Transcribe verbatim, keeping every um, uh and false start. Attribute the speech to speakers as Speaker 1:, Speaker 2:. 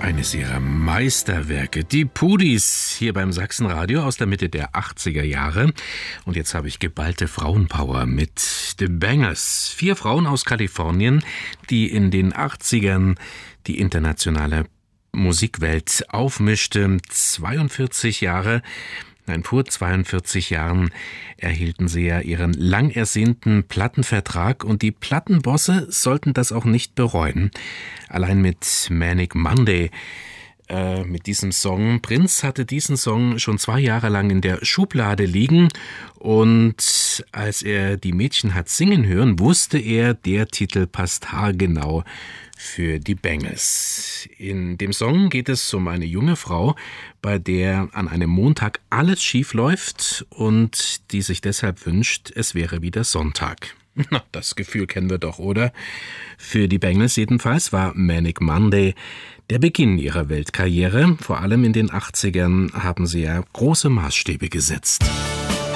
Speaker 1: Eines ihrer Meisterwerke, die Pudis, hier beim Sachsenradio aus der Mitte der achtziger Jahre. Und jetzt habe ich geballte Frauenpower mit The Bangers. Vier Frauen aus Kalifornien, die in den achtzigern die internationale Musikwelt aufmischte. zweiundvierzig Jahre, nein, vor zweiundvierzig Jahren erhielten sie ja ihren lang ersehnten Plattenvertrag und die Plattenbosse sollten das auch nicht bereuen. Allein mit Manic Monday, äh, mit diesem Song. Prince hatte diesen Song schon zwei Jahre lang in der Schublade liegen und als er die Mädchen hat singen hören, wusste er, der Titel passt haargenau für die Bangers. In dem Song geht es um eine junge Frau, bei der an einem Montag alles schief läuft und die sich deshalb wünscht, es wäre wieder Sonntag. Na, das Gefühl kennen wir doch, oder? Für die Bangles jedenfalls war Manic Monday der Beginn ihrer Weltkarriere. Vor allem in den achtzigern haben sie ja große Maßstäbe gesetzt.